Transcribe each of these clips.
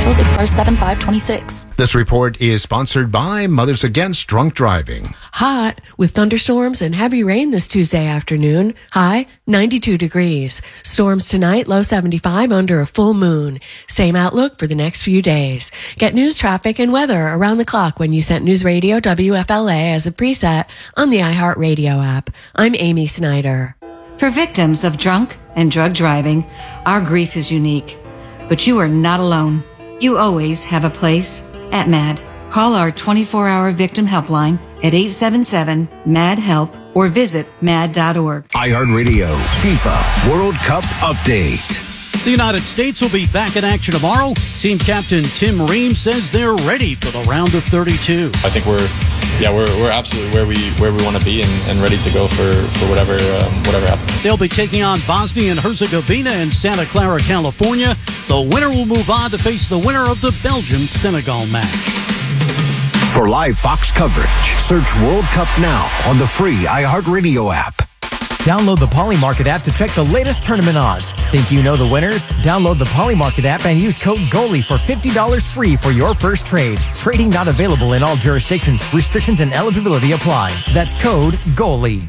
vehicles expires 7/5/26. This report is sponsored by Mothers Against Drunk Driving. Hot with thunderstorms and heavy rain this Tuesday afternoon. High 92 degrees. Storms tonight, low 75 under a full moon. Same outlook for the next few days. Get news, traffic, and weather around the clock when you set News Radio WFLA as a preset on the iHeartRadio app. I'm Amy Snyder. For victims of drunk and drug driving, our grief is unique. But you are not alone. You always have a place at MAD. Call our 24-hour victim helpline at 877-MAD-HELP or visit mad.org. iHeartRadio FIFA World Cup Update. The United States will be back in action tomorrow. Team captain Tim Ream says they're ready for the round of 32. I think we're absolutely where we want to be and ready to go for whatever happens. They'll be taking on Bosnia and Herzegovina in Santa Clara, California. The winner will move on to face the winner of the Belgium-Senegal match. For live Fox coverage, search World Cup now on the free iHeartRadio app. Download the Polymarket app to check the latest tournament odds. Think you know the winners? Download the Polymarket app and use code GOALIE for $50 free for your first trade. Trading not available in all jurisdictions. Restrictions and eligibility apply. That's code GOALIE.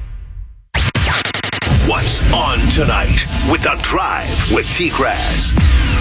What's on tonight with The Drive with T-Craz?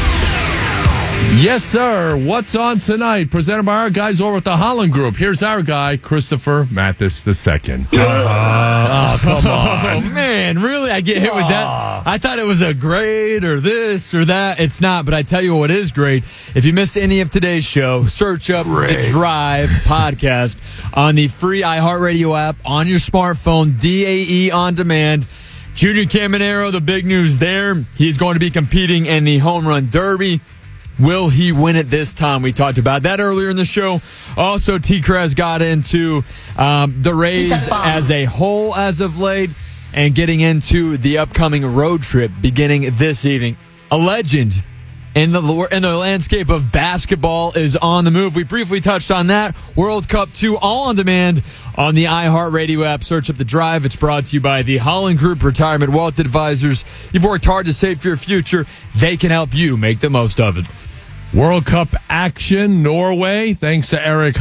Yes, sir. What's on tonight? Presented by our guys over at the Holland Group. Here's our guy, Christopher Mathis II. Oh, come on. Oh, man, really? I get hit with that? I thought it was a grade or this or that. It's not, but I tell you what is great. If you missed any of today's show, search up The Drive podcast on the free iHeartRadio app on your smartphone, DAE on demand. Junior Caminero, the big news there. He's going to be competing in the Home Run Derby. Will he win it this time? We talked about that earlier in the show. Also, T-Craz got into the Rays as a whole as of late and getting into the upcoming road trip beginning this evening. A legend in the landscape of basketball is on the move. We briefly touched on that. World Cup 2 all on demand on the iHeartRadio app. Search up The Drive. It's brought to you by the Holland Group Retirement Wealth Advisors. You've worked hard to save for your future. They can help you make the most of it. World Cup action, Norway, thanks to Erling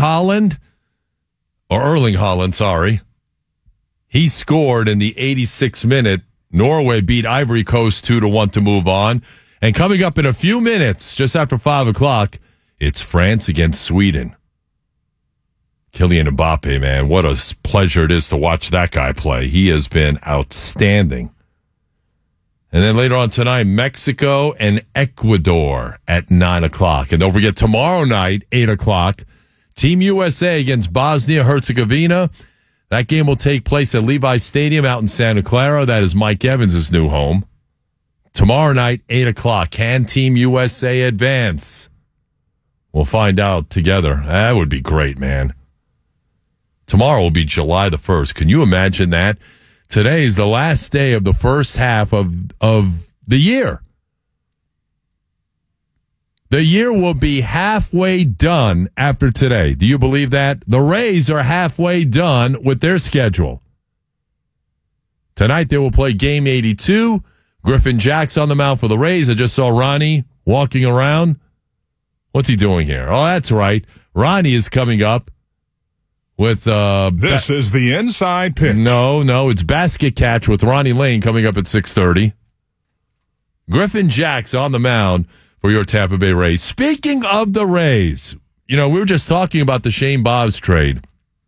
Haaland, sorry. He scored in the 86th minute. Norway beat Ivory Coast 2-1 to move on. And coming up in a few minutes, just after 5 o'clock, it's France against Sweden. Kylian Mbappe, man, what a pleasure it is to watch that guy play. He has been outstanding. And then later on tonight, Mexico and Ecuador at 9 o'clock. And don't forget, tomorrow night, 8 o'clock, Team USA against Bosnia-Herzegovina. That game will take place at Levi's Stadium out in Santa Clara. That is Mike Evans' new home. Tomorrow night, 8 o'clock. Can Team USA advance? We'll find out together. That would be great, man. Tomorrow will be July the 1st. Can you imagine that? Today is the last day of the first half of the year. The year will be halfway done after today. Do you believe that? The Rays are halfway done with their schedule. Tonight they will play Game 82. Griffin Jack's on the mound for the Rays. I just saw Ronnie walking around. What's he doing here? Oh, that's right. Ronnie is coming up with this is the inside pitch. No, it's Basket Catch with Ronnie Lane coming up at 6:30. Griffin Jack's on the mound for your Tampa Bay Rays. Speaking of the Rays, we were just talking about the Shane Baz trade,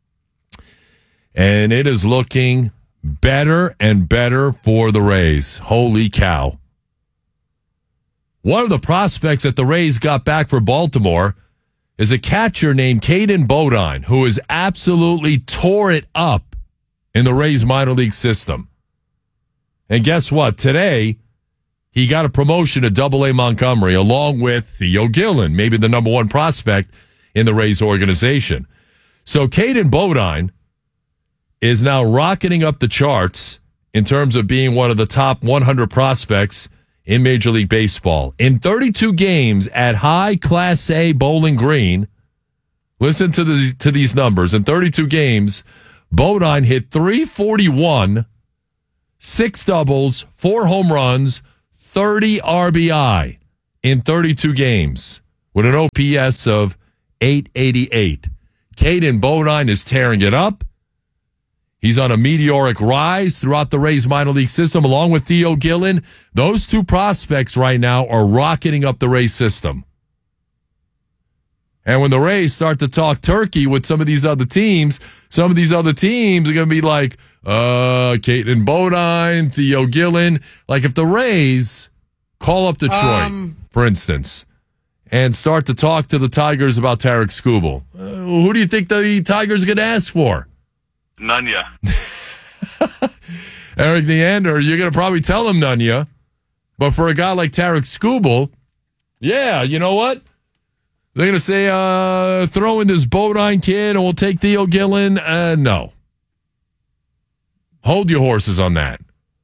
and it is looking better and better for the Rays. Holy cow. One of the prospects that the Rays got back for Baltimore is a catcher named Caden Bodine, who has absolutely tore it up in the Rays minor league system. And guess what? Today, he got a promotion to Double-A Montgomery along with Theo Gillen, maybe the number one prospect in the Rays organization. So Caden Bodine is now rocketing up the charts in terms of being one of the top 100 prospects in Major League Baseball. In 32 games at high Class A Bowling Green, listen to these numbers. In 32 games, Bodine hit .341, 6 doubles, 4 home runs, 30 RBI in 32 games. with an OPS of 888. Caden Bodine is tearing it up. He's on a meteoric rise throughout the Rays minor league system, along with Theo Gillen. Those two prospects right now are rocketing up the Rays system. And when the Rays start to talk turkey with some of these other teams are going to be like, Caden Bodine, Theo Gillen. Like if the Rays call up Detroit, for instance, and start to talk to the Tigers about Tarek Skubal, who do you think the Tigers are going to ask for? Nunya. Eric Neander, you're going to probably tell him Nunya. But for a guy like Tarek Skubal, yeah, you know what? They're going to say, throw in this Bodine kid and we'll take Theo Gillen. No. Hold your horses on that.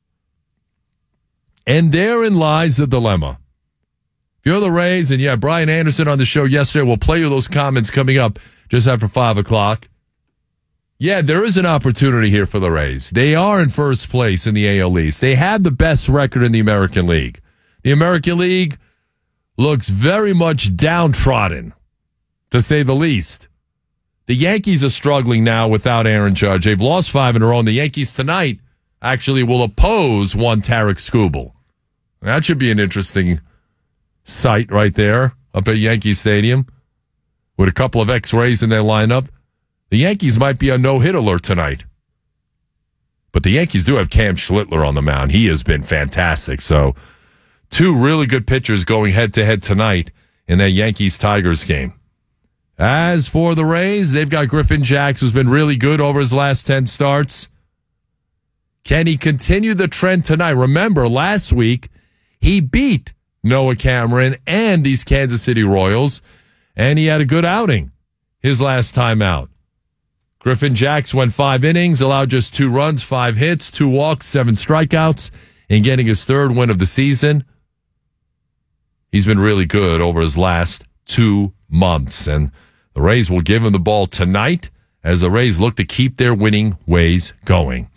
And therein lies the dilemma. If you're the Rays, and you had Brian Anderson on the show yesterday, we'll play you those comments coming up just after 5 o'clock. Yeah, there is an opportunity here for the Rays. They are in first place in the AL East. They have the best record in the American League. The American League looks very much downtrodden, to say the least. The Yankees are struggling now without Aaron Judge. They've lost 5 in a row, and the Yankees tonight actually will oppose one Tarek Skubal. That should be an interesting sight right there up at Yankee Stadium with a couple of ex-Rays in their lineup. The Yankees might be on no-hit alert tonight. But the Yankees do have Cam Schlittler on the mound. He has been fantastic. So 2 really good pitchers going head-to-head tonight in that Yankees-Tigers game. As for the Rays, they've got Griffin Jax, who's been really good over his last 10 starts. Can he continue the trend tonight? Remember, last week, he beat Noah Cameron and these Kansas City Royals, and he had a good outing his last time out. Griffin Jax went 5 innings, allowed just 2 runs, 5 hits, 2 walks, 7 strikeouts, and getting his 3rd win of the season. He's been really good over his last 2 months, and the Rays will give him the ball tonight as the Rays look to keep their winning ways going.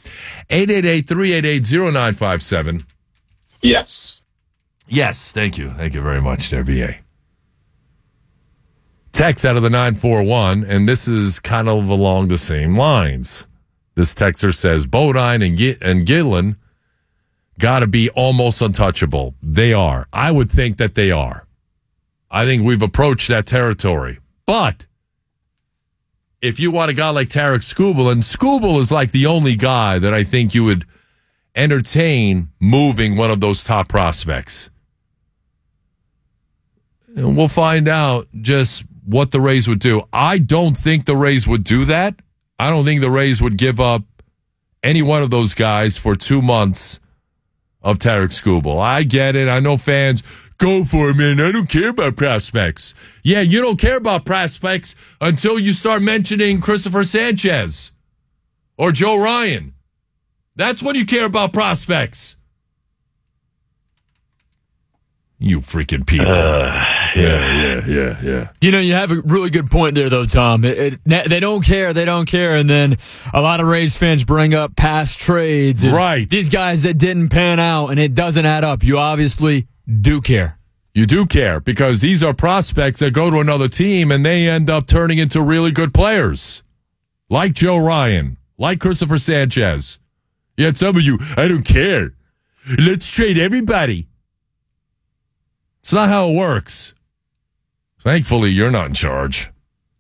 888-388-0957. Yes. Yes, thank you. Thank you very much there, VA. Text out of the 941, and this is kind of along the same lines. This texter says, Bodine and Gillen got to be almost untouchable. They are. I would think that they are. I think we've approached that territory. But if you want a guy like Tarek Skubal, and Skubal is like the only guy that I think you would entertain moving one of those top prospects. And we'll find out just what the Rays would do. I don't think the Rays would do that. I don't think the Rays would give up any one of those guys for 2 months of Tarek Skubal. I get it. I know fans go for it, man. I don't care about prospects. Yeah, you don't care about prospects until you start mentioning Christopher Sanchez or Joe Ryan. That's when you care about prospects. You freaking people. Yeah. You know, you have a really good point there, though, Tom. They don't care. And then a lot of Rays fans bring up past trades. And right. These guys that didn't pan out, and it doesn't add up. You obviously do care. You do care because these are prospects that go to another team, and they end up turning into really good players. Like Joe Ryan, like Christopher Sanchez. Yet some of you, I don't care. Let's trade everybody. It's not how it works. Thankfully, you're not in charge.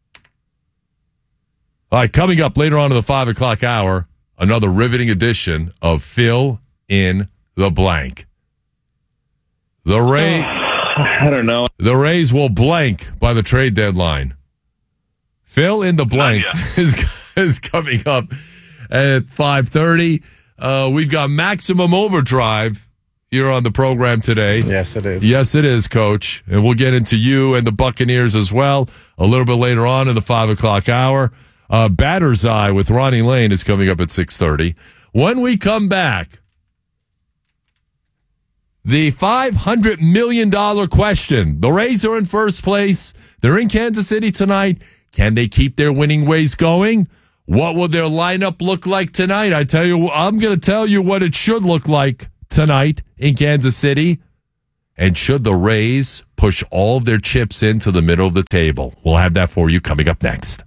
All right, coming up later on in the 5 o'clock hour, another riveting edition of Fill in the Blank. The Rays, I don't know. The Rays will blank by the trade deadline. Fill in the Blank is coming up at 5:30. We've got Maximum Overdrive here on the program today. Yes, it is. Yes, it is, Coach. And we'll get into you and the Buccaneers as well a little bit later on in the 5 o'clock hour. Batter's Eye with Ronnie Lane is coming up at 6:30. When we come back, the $500 million question. The Rays are in first place. They're in Kansas City tonight. Can they keep their winning ways going? What will their lineup look like tonight? I'm going to tell you what it should look like tonight in Kansas City. And should the Rays push all of their chips into the middle of the table. We'll have that for you coming up next.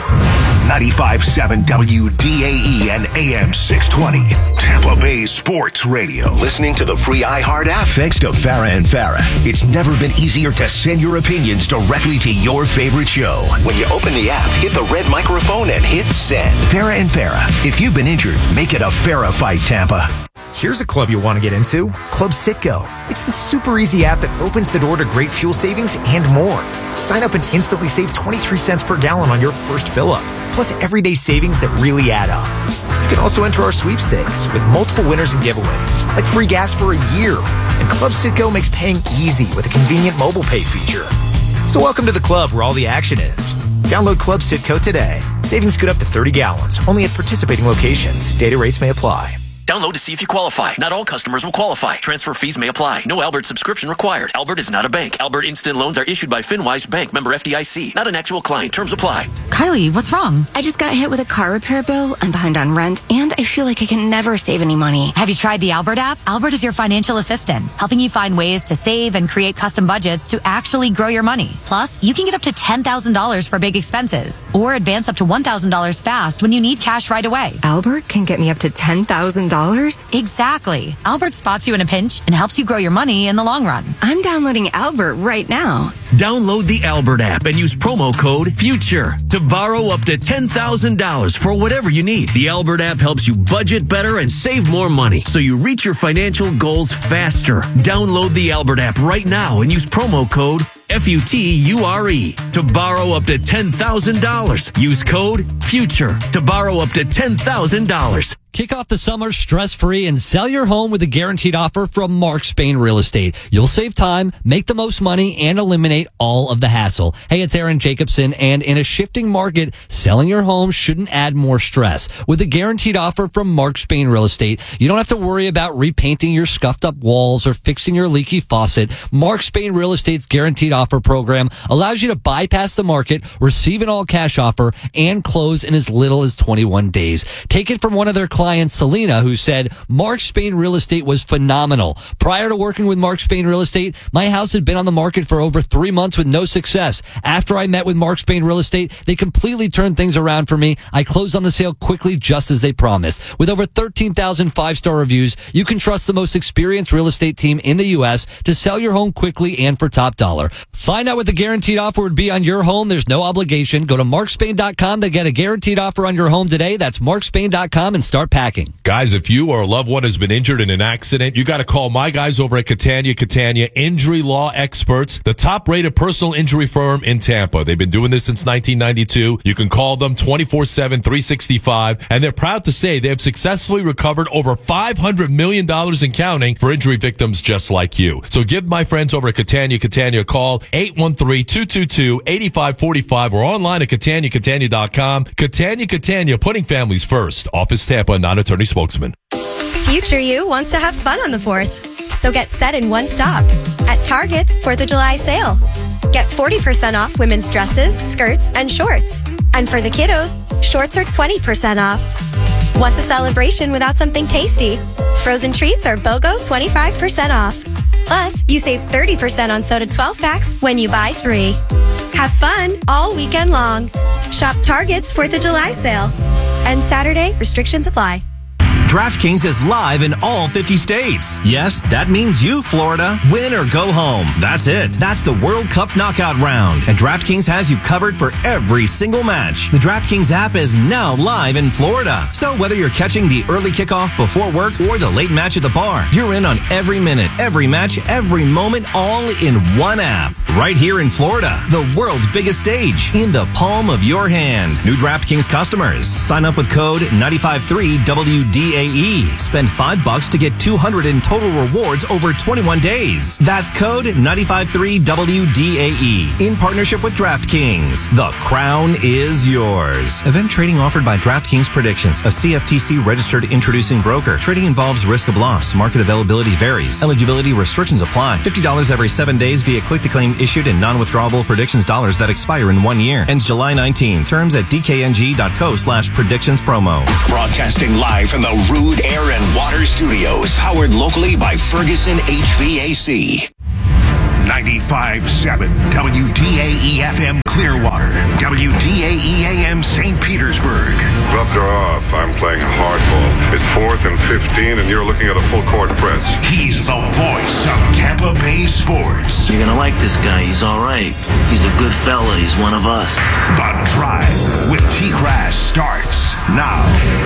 95.7 WDAE and AM 620. Tampa Bay Sports Radio. Listening to the free iHeart app thanks to Farah and Farah. It's never been easier to send your opinions directly to your favorite show. When you open the app, hit the red microphone and hit send. Farah and Farah. If you've been injured, make it a Farah fight, Tampa. Here's a club you'll want to get into, Club Citgo. It's the super easy app that opens the door to great fuel savings and more. Sign up and instantly save 23 cents per gallon on your first fill-up, plus everyday savings that really add up. You can also enter our sweepstakes with multiple winners and giveaways, like free gas for a year. And Club Citgo makes paying easy with a convenient mobile pay feature. So welcome to the club where all the action is. Download Club Citgo today. Savings could up to 30 gallons, only at participating locations. Data rates may apply. Download to see if you qualify. Not all customers will qualify. Transfer fees may apply. No Albert subscription required. Albert is not a bank. Albert Instant Loans are issued by FinWise Bank, member FDIC. Not an actual client. Terms apply. Kylie, what's wrong? I just got hit with a car repair bill. I'm behind on rent, and I feel like I can never save any money. Have you tried the Albert app? Albert is your financial assistant, helping you find ways to save and create custom budgets to actually grow your money. Plus, you can get up to $10,000 for big expenses, or advance up to $1,000 fast when you need cash right away. Albert can get me up to $10,000? Exactly. Albert spots you in a pinch and helps you grow your money in the long run. I'm downloading Albert right now. Download the Albert app and use promo code FUTURE to borrow up to $10,000 for whatever you need. The Albert app helps you budget better and save more money so you reach your financial goals faster. Download the Albert app right now and use promo code FUTURE to borrow up to $10,000. Use code FUTURE to borrow up to $10,000. Kick off the summer stress-free and sell your home with a guaranteed offer from Mark Spain Real Estate. You'll save time, make the most money, and eliminate all of the hassle. Hey, it's Aaron Jacobson, and in a shifting market, selling your home shouldn't add more stress. With a guaranteed offer from Mark Spain Real Estate, you don't have to worry about repainting your scuffed-up walls or fixing your leaky faucet. Mark Spain Real Estate's guaranteed offer program allows you to bypass the market, receive an all-cash offer, and close in as little as 21 days. Take it from one of their clients, Selena, who said, Mark Spain Real Estate was phenomenal. Prior to working with Mark Spain Real Estate, my house had been on the market for over 3 months with no success. After I met with Mark Spain Real Estate, they completely turned things around for me. I closed on the sale quickly, just as they promised. With over 13,000 five-star reviews, you can trust the most experienced real estate team in the U.S. to sell your home quickly and for top dollar. Find out what the guaranteed offer would be on your home. There's no obligation. Go to markspain.com to get a guaranteed offer on your home today. That's markspain.com and start packing. Guys, if you or a loved one has been injured in an accident, you got to call my guys over at Catania Injury Law Experts, the top-rated personal injury firm in Tampa. They've been doing this since 1992. You can call them 24/7, 365, and they're proud to say they have successfully recovered over $500 million and counting for injury victims just like you. So give my friends over at Catania a call, 813-222-8545, or online at CataniaCatania.com. Catania, putting families first. Office Tampa, non-attorney spokesman. Future you wants to have fun on the 4th, so get set in one stop at Target's 4th of July sale. Get 40% off women's dresses, skirts, and shorts. And for the kiddos, shorts are 20% off. What's a celebration without something tasty? Frozen treats are BOGO 25% off. Plus, you save 30% on soda 12-packs when you buy 3. Have fun all weekend long. Shop Target's 4th of July sale. And Saturday, restrictions apply. DraftKings is live in all 50 states. Yes, that means you, Florida. Win or go home. That's it. That's the World Cup knockout round. And DraftKings has you covered for every single match. The DraftKings app is now live in Florida. So whether you're catching the early kickoff before work or the late match at the bar, you're in on every minute, every match, every moment, all in one app. Right here in Florida, the world's biggest stage, in the palm of your hand. New DraftKings customers, sign up with code 953WDAE. Spend $5 to get $200 in total rewards over 21 days. That's code 953WDAE. In partnership with DraftKings, the crown is yours. Event trading offered by DraftKings Predictions, a CFTC registered introducing broker. Trading involves risk of loss. Market availability varies. Eligibility restrictions apply. $50 every 7 days via click-to-claim issued in non-withdrawable predictions dollars that expire in 1 year. Ends July 19. Terms at dkng.co/predictions promo. Broadcasting live from the Rude Air and Water Studios, powered locally by Ferguson HVAC. 95.7 WDAE FM Clearwater, WDAE AM St. Petersburg. Gloves are off. I'm playing hardball. It's 4th and 15, and you're looking at a full court press. He's the voice of Tampa Bay sports. You're going to like this guy. He's all right. He's a good fella. He's one of us. The Drive with T-Grass starts now.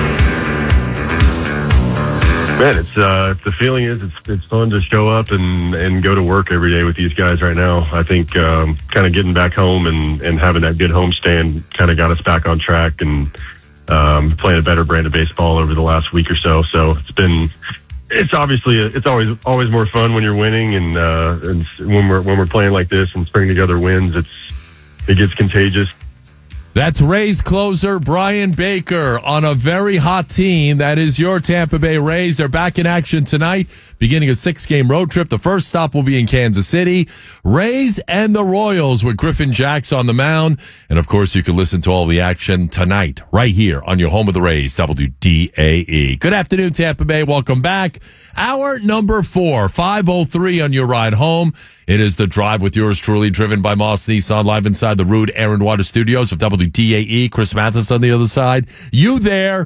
Man, it's the feeling is it's fun to show up and go to work every day with these guys right now. I think kind of getting back home and having that good homestand kind of got us back on track and playing a better brand of baseball over the last week or so. So it's always more fun when you're winning and when we're playing like this and stringing together wins, it gets contagious. That's Rays closer Brian Baker on a very hot team. That is your Tampa Bay Rays. They're back in action tonight, beginning a 6-game road trip. The first stop will be in Kansas City. Rays and the Royals with Griffin Jax on the mound. And, of course, you can listen to all the action tonight right here on your home of the Rays, WDAE. Good afternoon, Tampa Bay. Welcome back. Hour number 4, 5:03 on your ride home. It is The Drive with yours truly, driven by Moss Nissan, live inside the Rude Air and Water Studios of WDAE. Chris Mathis on the other side. You there,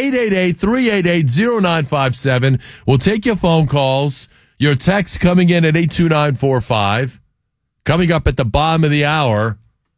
888-388-0957. We'll take your phone calls. Your text coming in at 82945. Coming up at the bottom of the hour,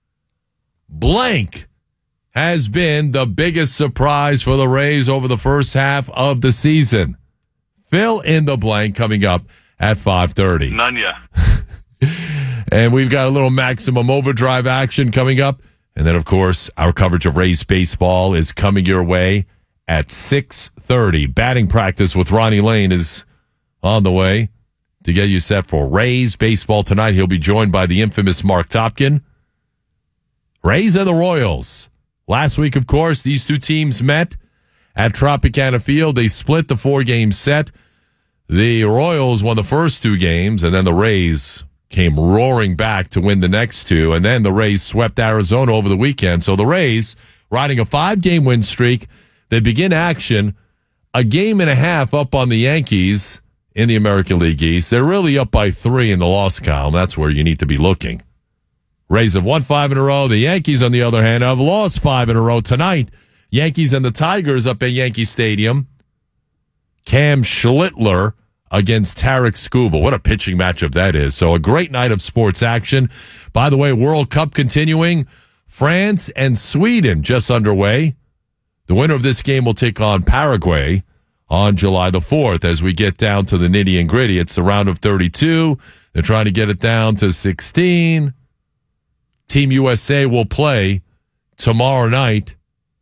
blank has been the biggest surprise for the Rays over the first half of the season. Fill in the blank coming up at 5:30. Nanya. And we've got a little Maximum Overdrive action coming up. And then, of course, our coverage of Rays baseball is coming your way at 6:30. Batting practice with Ronnie Lane is on the way to get you set for Rays baseball tonight. He'll be joined by the infamous Mark Topkin. Rays and the Royals. Last week, of course, these two teams met at Tropicana Field. They split the 4-game set. The Royals won the first 2 games, and then the Rays came roaring back to win the next 2, and then the Rays swept Arizona over the weekend. So the Rays, riding a 5-game win streak, they begin action a game and a half up on the Yankees in the American League East. They're really up by 3 in the loss column. That's where you need to be looking. Rays have won 5 in a row. The Yankees, on the other hand, have lost 5 in a row tonight. Yankees and the Tigers up at Yankee Stadium. Cam Schlittler against Tarek Skubal. What a pitching matchup that is. So a great night of sports action. By the way, World Cup continuing. France and Sweden just underway. The winner of this game will take on Paraguay on July the 4th. As we get down to the nitty and gritty, it's the round of 32. They're trying to get it down to 16. Team USA will play tomorrow night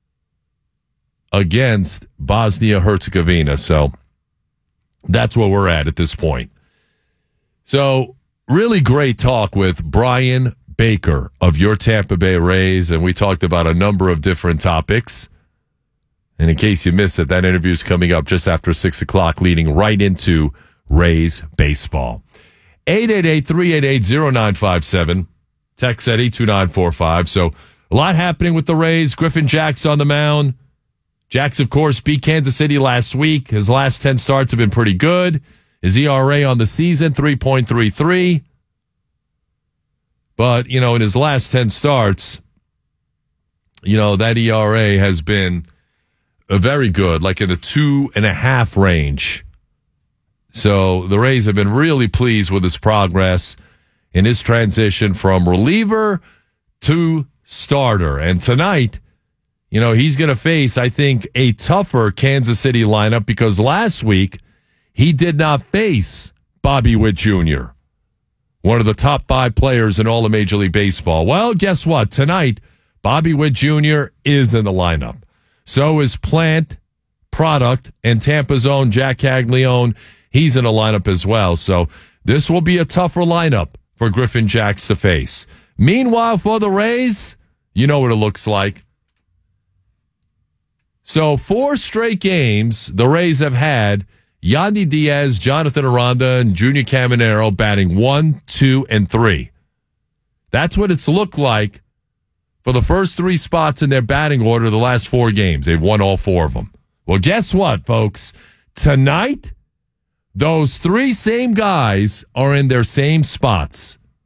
against Bosnia-Herzegovina. So that's where we're at this point. So really great talk with Brian Baker of your Tampa Bay Rays, and we talked about a number of different topics. And in case you missed it, that interview is coming up just after 6 o'clock, leading right into Rays baseball. 888-388-0957. Text at 82945. So a lot happening with the Rays. Griffin Jax on the mound. Jax, of course, beat Kansas City last week. His last 10 starts have been pretty good. His ERA on the season, 3.33. But, in his last 10 starts, that ERA has been very good, like in the 2.5 range. So the Rays have been really pleased with his progress in his transition from reliever to starter. And tonight, he's going to face, I think, a tougher Kansas City lineup because last week he did not face Bobby Witt Jr., one of the top 5 players in all of Major League Baseball. Well, guess what? Tonight, Bobby Witt Jr. is in the lineup. So is Plant, Product, and Tampa's own Jack Caglione. He's in the lineup as well. So this will be a tougher lineup for Griffin Jax to face. Meanwhile, for the Rays, you know what it looks like. So 4 straight games the Rays have had Yandy Diaz, Jonathan Aranda, and Junior Caminero batting 1, 2, and 3. That's what it's looked like for the first 3 spots in their batting order the last 4 games. They've won all 4 of them. Well, guess what, folks? Tonight, those 3 same guys are in their same spots.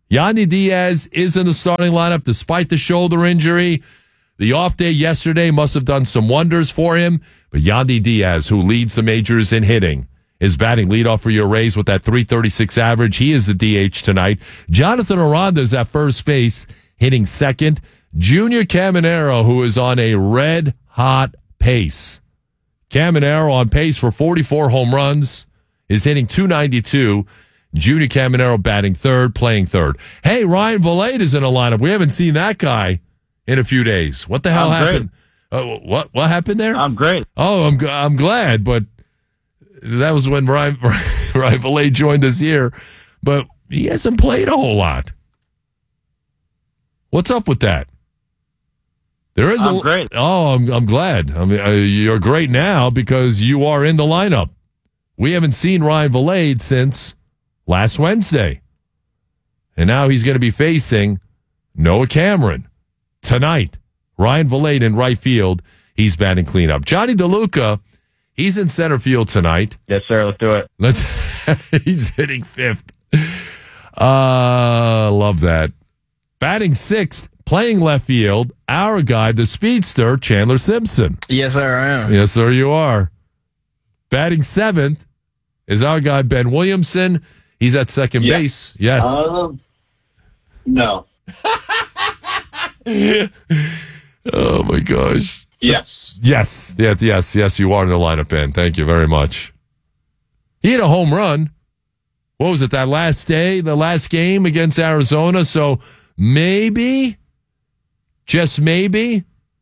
Yandy Diaz is in the starting lineup despite the shoulder injury. The off day yesterday must have done some wonders for him. But Yandy Diaz, who leads the majors in hitting, is batting leadoff for your Rays with that .336 average. He is the DH tonight. Jonathan Aranda is at first base, hitting second. Junior Caminero, who is on a red-hot pace. Caminero on pace for 44 home runs, is hitting .292. Junior Caminero batting third, playing third. Hey, Ryan Vilade is in a lineup. We haven't seen that guy in a few days. What the hell happened? What happened there? I'm great. Oh, I'm glad, but that was when Ryan Vilade joined us here. But he hasn't played a whole lot. What's up with that? There is I'm great. Oh, I'm glad. I mean, you're great now because you are in the lineup. We haven't seen Ryan Vilade since last Wednesday. And now he's going to be facing Noah Cameron tonight. Ryan Vilade in right field. He's batting cleanup. Johnny DeLuca, he's in center field tonight. Yes, sir. Let's do it. He's hitting fifth. Love that. Batting sixth, playing left field, our guy, the speedster, Chandler Simpson. Yes, sir, I am. Yes, sir, you are. Batting seventh is our guy, Ben Williamson. He's at second base. Yes. No. Oh, my gosh. Yes. Yes, you are in the lineup, Ben. Thank you very much. He hit a home run. What was it, that last day, the last game against Arizona? So maybe, just maybe,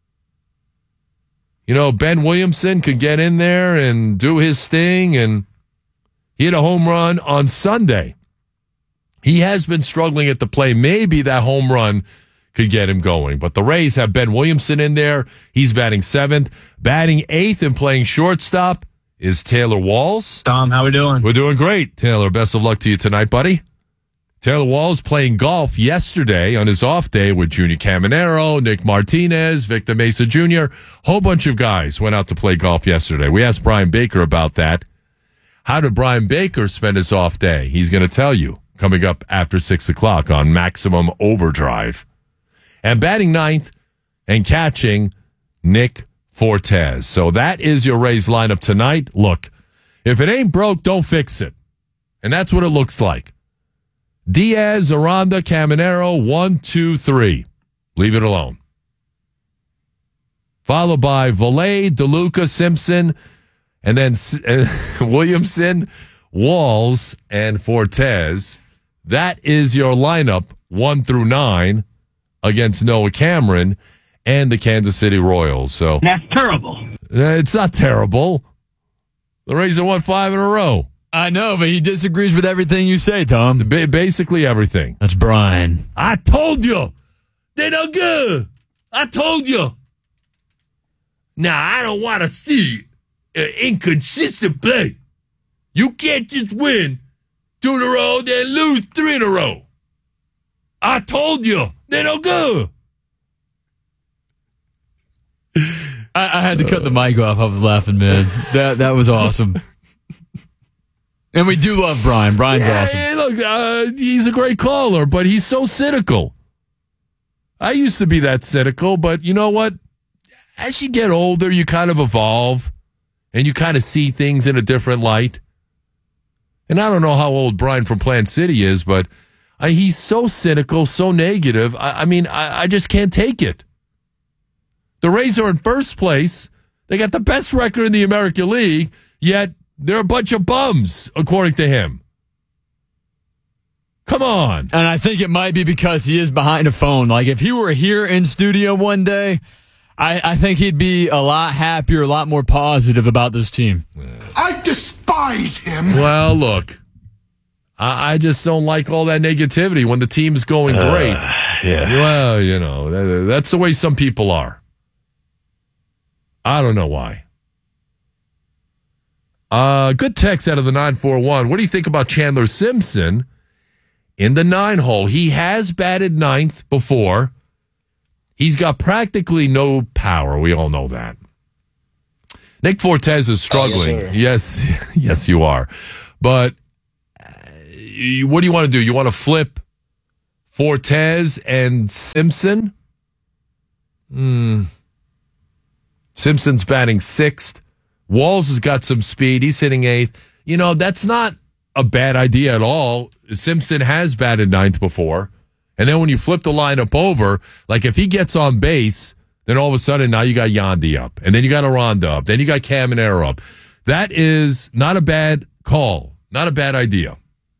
Ben Williamson could get in there and do his thing, and he hit a home run on Sunday. He has been struggling at the plate. Maybe that home run could get him going. But the Rays have Ben Williamson in there. He's batting seventh. Batting eighth and playing shortstop is Taylor Walls. Tom, how we doing? We're doing great, Taylor. Best of luck to you tonight, buddy. Taylor Walls playing golf yesterday on his off day with Junior Caminero, Nick Martinez, Victor Mesa Jr. Whole bunch of guys went out to play golf yesterday. We asked Brian Baker about that. How did Brian Baker spend his off day? He's going to tell you coming up after 6 o'clock on Maximum Overdrive. And batting ninth and catching, Nick Fortes. So that is your Rays lineup tonight. Look, if it ain't broke, don't fix it. And that's what it looks like. Diaz, Aranda, Caminero, 1, 2, 3. Leave it alone. Followed by Vilade, DeLuca, Simpson, and then Williamson, Walls, and Fortes. That is your lineup, 1 through 9, against Noah Cameron and the Kansas City Royals. So that's terrible. It's not terrible. The Rays have won 5 in a row. I know, but he disagrees with everything you say, Tom. Basically everything. That's Brian. I told you. They're no good. I told you. Now, I don't want to see inconsistent play. You can't just win 2 in a row, then lose 3 in a row. I told you. They're no good. I had to cut the mic off. I was laughing, man. That was awesome. And we do love Brian. Brian's awesome. Hey, look, he's a great caller, but he's so cynical. I used to be that cynical, but you know what? As you get older, you kind of evolve, and you kind of see things in a different light. And I don't know how old Brian from Plant City is, but he's so cynical, so negative. I just can't take it. The Rays are in first place. They got the best record in the American League, yet they're a bunch of bums, according to him. Come on. And I think it might be because he is behind a phone. Like, if he were here in studio one day, I think he'd be a lot happier, a lot more positive about this team. I despise him. Well, look, I just don't like all that negativity when the team's going great. Yeah. Well, that's the way some people are. I don't know why. Good text out of the 941. What do you think about Chandler Simpson in the 9-hole? He has batted ninth before. He's got practically no power. We all know that. Nick Fortes is struggling. Yes, you are. But what do you want to do? You want to flip Fortes and Simpson. Simpson's batting 6th. Walls has got some speed. He's hitting 8th. You know, that's not a bad idea at all. Simpson has batted 9th before. And then when you flip the lineup over, like if he gets on base, then all of a sudden now you got Yandy up. And then you got Aranda up. Then you got Caminero up. That is not a bad call. Not a bad idea.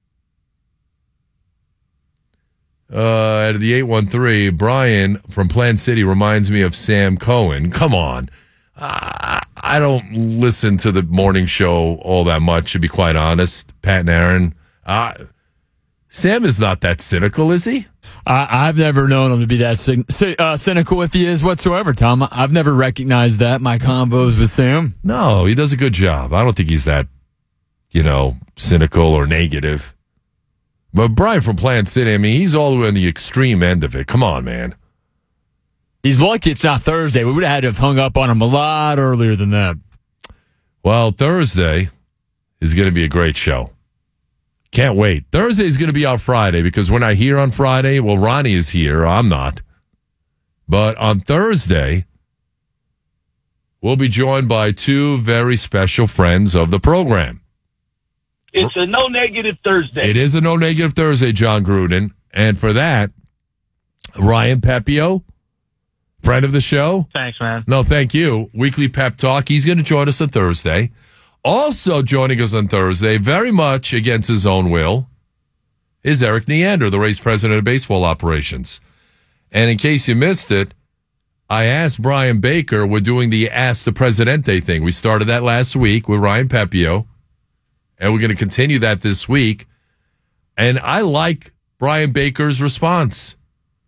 At the 813, Brian from Plant City reminds me of Sam Cohen. Come on. I don't listen to the morning show all that much, to be quite honest. Pat and Aaron. Sam is not that cynical, is he? I've never known him to be that cynical if he is whatsoever, Tom. I've never recognized that, my combos with Sam. No, he does a good job. I don't think he's that, cynical or negative. But Brian from Plant City, I mean, he's all the way on the extreme end of it. Come on, man. He's lucky it's not Thursday. We would have had to have hung up on him a lot earlier than that. Well, Thursday is going to be a great show. Can't wait. Thursday is going to be our Friday because we're not here on Friday. Well, Ronnie is here. I'm not. But on Thursday, we'll be joined by 2 very special friends of the program. It's a no negative Thursday. It is a no negative Thursday, John Gruden. And for that, Ryan Pepio, friend of the show. Thanks, man. No, thank you. Weekly Pep Talk. He's going to join us on Thursday. Also joining us on Thursday, very much against his own will, is Eric Neander, the Rays president of baseball operations. And in case you missed it, I asked Brian Baker, we're doing the Ask the Presidente thing. We started that last week with Ryan Pepio, and we're going to continue that this week. And I like Brian Baker's response.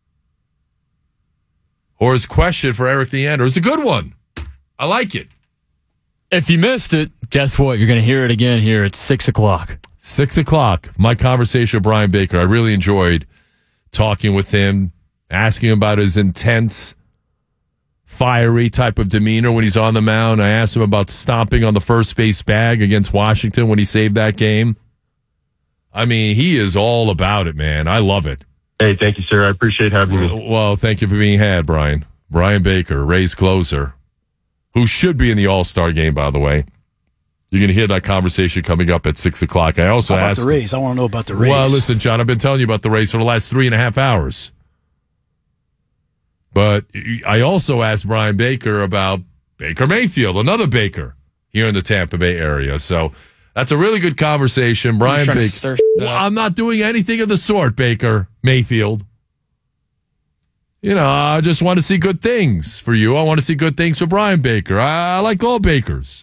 Or his question for Eric Neander. It's a good one. I like it. If you missed it, guess what? You're going to hear it again here at 6 o'clock. 6 o'clock. My conversation with Brian Baker. I really enjoyed talking with him, asking him about his intense, fiery type of demeanor when he's on the mound. I asked him about stomping on the first base bag against Washington when he saved that game. I mean, he is all about it, man. I love it. Hey, thank you, sir. I appreciate having me. Well, thank you for being had, Brian. Brian Baker, Rays closer, who should be in the All-Star game, by the way. You're going to hear that conversation coming up at 6 o'clock. I also about asked the Rays. I want to know about the Rays. Well, listen, John, I've been telling you about the Rays for the last 3.5 hours. But I also asked Brian Baker about Baker Mayfield, another Baker here in the Tampa Bay area. So that's a really good conversation. Brian Baker. I'm not doing anything of the sort, Baker Mayfield. I just want to see good things for you. I want to see good things for Brian Baker. I like all Bakers.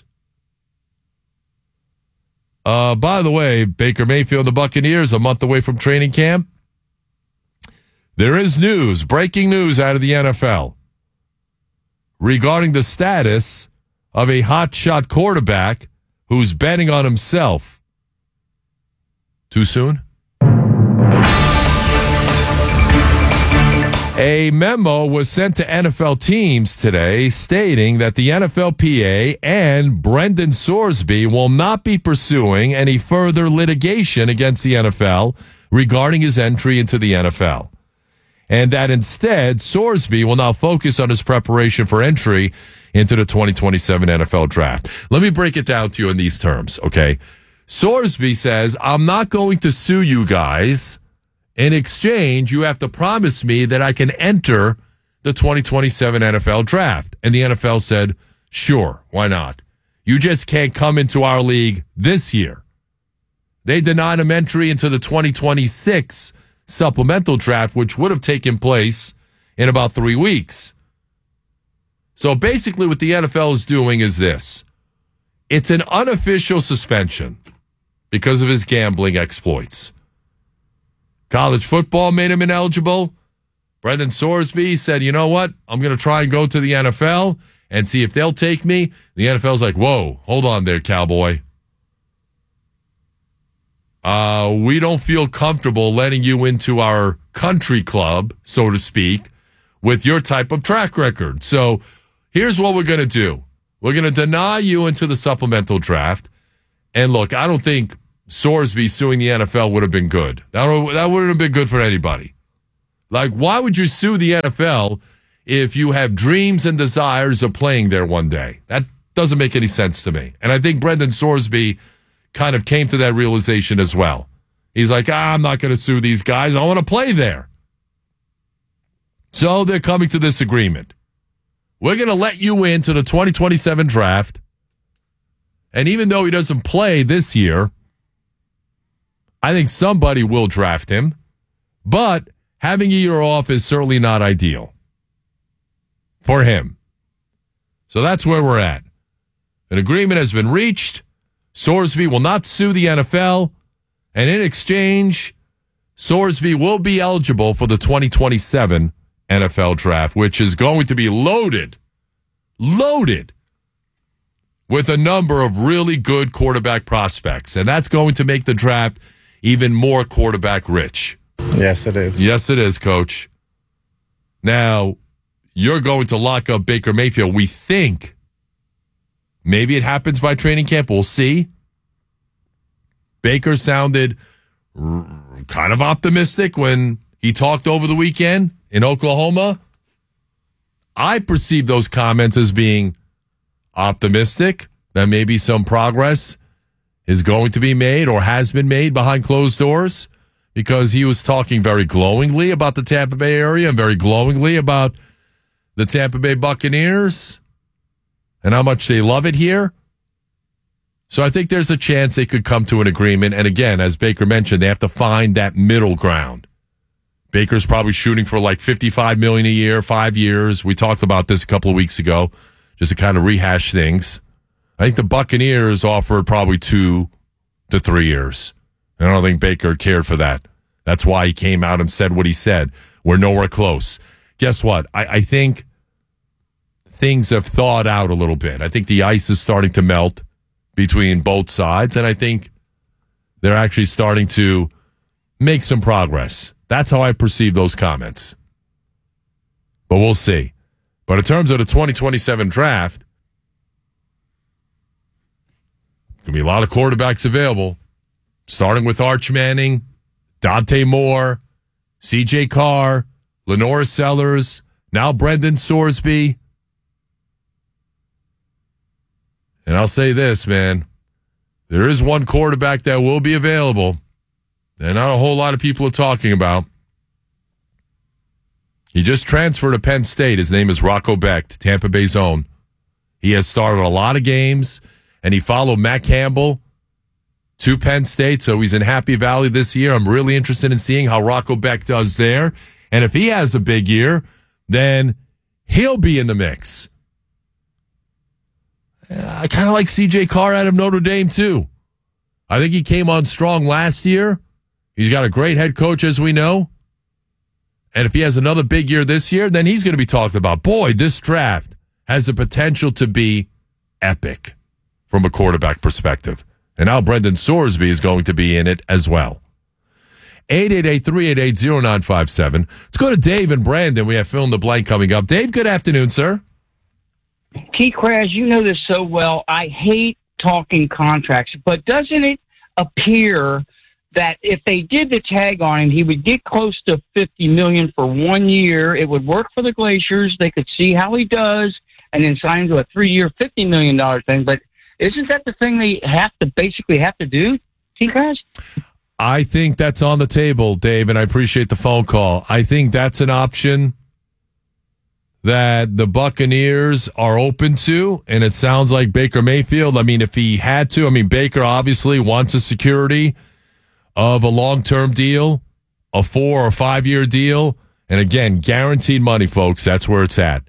By the way, Baker Mayfield and the Buccaneers a month away from training camp. There is news, breaking news out of the NFL regarding the status of a hotshot quarterback who's betting on himself. Too soon? A memo was sent to NFL teams today stating that the NFLPA and Brendan Sorsby will not be pursuing any further litigation against the NFL regarding his entry into the NFL. And that instead, Sorsby will now focus on his preparation for entry into the 2027 NFL Draft. Let me break it down to you in these terms, okay? Sorsby says, I'm not going to sue you guys. In exchange, you have to promise me that I can enter the 2027 NFL Draft. And the NFL said, sure, why not? You just can't come into our league this year. They denied him entry into the 2026 supplemental draft, which would have taken place in about 3 weeks. So basically what the NFL is doing is this. It's an unofficial suspension because of his gambling exploits. College football made him ineligible. Brendan Sorsby said, you know what? I'm going to try and go to the NFL and see if they'll take me. The NFL's like, whoa, hold on there, cowboy. We don't feel comfortable letting you into our country club, so to speak, with your type of track record. So here's what we're going to do. We're going to deny you into the supplemental draft. And look, I don't think Sorsby suing the NFL would have been good. That wouldn't have been good for anybody. Like, why would you sue the NFL if you have dreams and desires of playing there one day? That doesn't make any sense to me. And I think Brendan Sorsby kind of came to that realization as well. He's like, I'm not going to sue these guys. I want to play there. So they're coming to this agreement. We're going to let you into the 2027 draft. And even though he doesn't play this year, I think somebody will draft him. But having a year off is certainly not ideal for him. So that's where we're at. An agreement has been reached. Sorsby will not sue the NFL. And in exchange, Sorsby will be eligible for the 2027 NFL draft, which is going to be loaded with a number of really good quarterback prospects. And that's going to make the draft even more quarterback rich. Yes, it is. Yes, it is, Coach. Now, you're going to lock up Baker Mayfield. We think maybe it happens by training camp. We'll see. Baker sounded kind of optimistic when he talked over the weekend in Oklahoma. I perceive those comments as being optimistic that maybe some progress is going to be made or has been made behind closed doors, because he was talking very glowingly about the Tampa Bay area and very glowingly about the Tampa Bay Buccaneers and how much they love it here. So I think there's a chance they could come to an agreement. And again, as Baker mentioned, they have to find that middle ground. Baker's probably shooting for like $55 million a year, 5 years. We talked about this a couple of weeks ago, just to kind of rehash things. I think the Buccaneers offered probably 2 to 3 years. I don't think Baker cared for that. That's why he came out and said what he said. We're nowhere close. Guess what? I think things have thawed out a little bit. I think the ice is starting to melt between both sides, and I think they're actually starting to make some progress. That's how I perceive those comments. But we'll see. But in terms of the 2027 draft, there's going to be a lot of quarterbacks available, starting with Arch Manning, Dante Moore, C.J. Carr, Lenore Sellers, now Brendan Sorsby. And I'll say this, man. There is one quarterback that will be available that not a whole lot of people are talking about. He just transferred to Penn State. His name is Rocco Becht, Tampa Bay's own. He has started a lot of games, and he followed Matt Campbell to Penn State, so he's in Happy Valley this year. I'm really interested in seeing how Rocco Becht does there. And if he has a big year, then he'll be in the mix. I kind of like C.J. Carr out of Notre Dame, too. I think he came on strong last year. He's got a great head coach, as we know. And if he has another big year this year, then he's going to be talked about. Boy, this draft has the potential to be epic from a quarterback perspective. And now Brendan Sorsby is going to be in it as well. 888-388-0957. Let's go to Dave and Brandon. We have Fill in the Blank coming up. Dave, good afternoon, sir. T-Crash, you know this so well. I hate talking contracts, but doesn't it appear that if they did the tag on him, he would get close to $50 million for 1 year? It would work for the Glaciers. They could see how he does and then sign him to a 3-year, $50 million thing. But isn't that the thing they basically have to do, T-Crash? I think that's on the table, Dave, and I appreciate the phone call. I think that's an option that the Buccaneers are open to, and it sounds like Baker Mayfield, I mean, if he had to, I mean, Baker obviously wants a security of a long-term deal, a 4 or 5 year deal, and again, guaranteed money, folks, that's where it's at.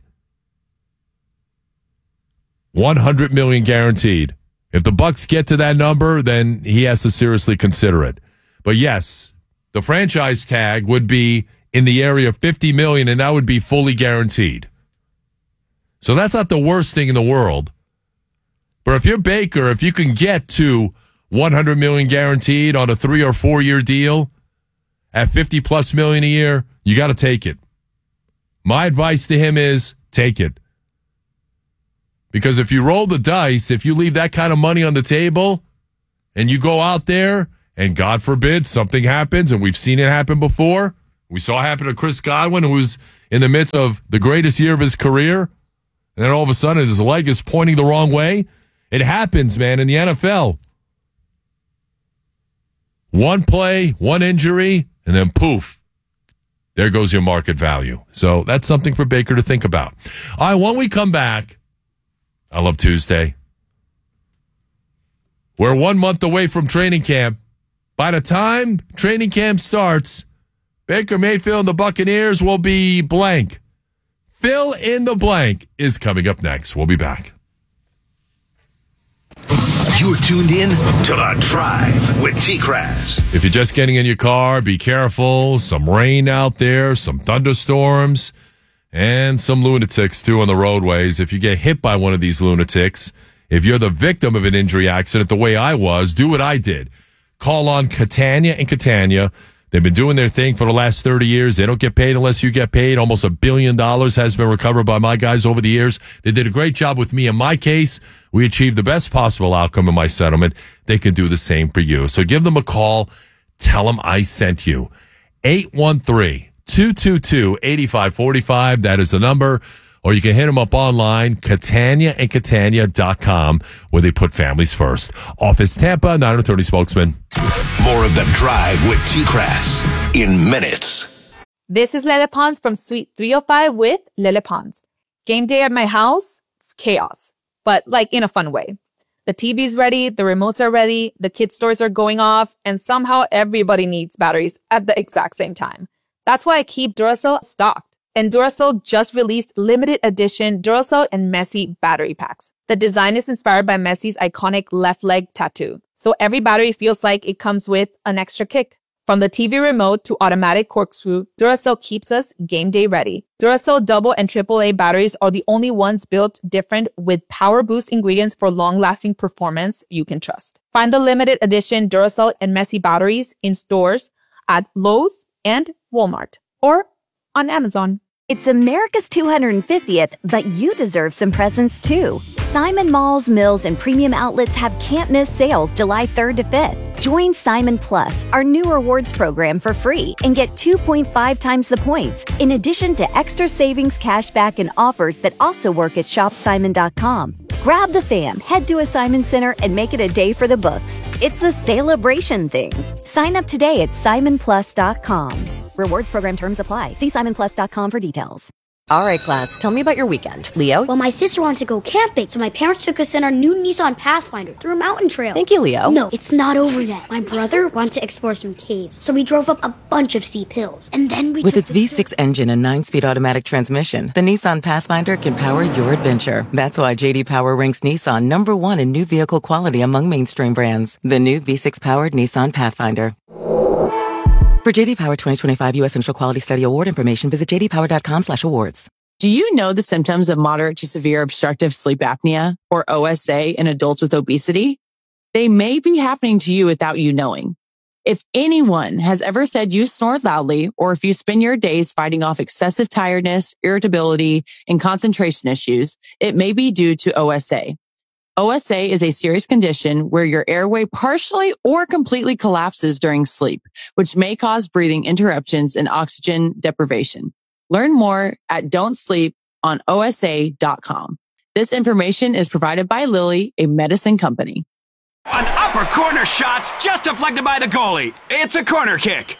$100 million guaranteed. If the Bucs get to that number, then he has to seriously consider it. But yes, the franchise tag would be in the area of $50 million, and that would be fully guaranteed. So that's not the worst thing in the world. But if you're Baker, if you can get to $100 million guaranteed on a 3 or 4 year deal at $50+ million a year, you got to take it. My advice to him is take it. Because if you roll the dice, if you leave that kind of money on the table and you go out there and God forbid something happens, and we've seen it happen before, We saw it happen to Chris Godwin, who was in the midst of the greatest year of his career. And then all of a sudden, his leg is pointing the wrong way. It happens, man, in the NFL. One play, one injury, and then poof, there goes your market value. So that's something for Baker to think about. All right, when we come back, I love Tuesday. We're 1 month away from training camp. By the time training camp starts, Baker Mayfield and the Buccaneers will be blank. Fill in the blank is coming up next. We'll be back. You're tuned in to The Drive with T-Kraz. If you're just getting in your car, be careful. Some rain out there, some thunderstorms, and some lunatics, too, on the roadways. If you get hit by one of these lunatics, if you're the victim of an injury accident the way I was, do what I did. Call on Catania and Catania. They've been doing their thing for the last 30 years. They don't get paid unless you get paid. Almost $1 billion has been recovered by my guys over the years. They did a great job with me in my case. We achieved the best possible outcome in my settlement. They can do the same for you. So give them a call. Tell them I sent you. 813-222-8545. That is the number. Or you can hit them up online, CataniaandCatania.com, where they put families first. Office Tampa, 930 spokesman. More of The Drive with T-Kraz in minutes. This is Lele Pons from Suite 305 with Lele Pons. Game day at my house, it's chaos, but like in a fun way. The TV's ready, the remotes are ready, the kids' toys are going off, and somehow everybody needs batteries at the exact same time. That's why I keep Duracell stocked. And Duracell just released limited edition Duracell and Messi battery packs. The design is inspired by Messi's iconic left leg tattoo. So every battery feels like it comes with an extra kick. From the TV remote to automatic corkscrew, Duracell keeps us game day ready. Duracell double and AAA batteries are the only ones built different with power boost ingredients for long-lasting performance you can trust. Find the limited edition Duracell and Messi batteries in stores at Lowe's and Walmart or on Amazon. It's America's 250th, but you deserve some presents too. Simon Malls, Mills, and premium outlets have can't-miss sales July 3rd to 5th. Join Simon Plus, our new rewards program, for free and get 2.5 times the points, in addition to extra savings, cashback, and offers that also work at shopsimon.com. Grab the fam, head to a Simon Center, and make it a day for the books. It's a celebration thing. Sign up today at simonplus.com. Rewards program terms apply. See simonplus.com for details. All right, class, tell me about your weekend. Leo? Well, my sister wanted to go camping, so my parents took us in our new Nissan Pathfinder through a mountain trail. Thank you, Leo. No, it's not over yet. My brother wanted to explore some caves, so we drove up a bunch of steep hills. And then we With its V6 engine and 9-speed automatic transmission, the Nissan Pathfinder can power your adventure. That's why J.D. Power ranks Nissan #1 in new vehicle quality among mainstream brands. The new V6-powered Nissan Pathfinder. For J.D. Power 2025 U.S. Initial Quality Study Award information, visit jdpower.com/awards. Do you know the symptoms of moderate to severe obstructive sleep apnea, or OSA, in adults with obesity? They may be happening to you without you knowing. If anyone has ever said you snore loudly, or if you spend your days fighting off excessive tiredness, irritability, and concentration issues, it may be due to OSA. OSA is a serious condition where your airway partially or completely collapses during sleep, which may cause breathing interruptions and oxygen deprivation. Learn more at don'tsleeponosa.com. This information is provided by Lilly, a medicine company. An upper corner shot's just deflected by the goalie. It's a corner kick.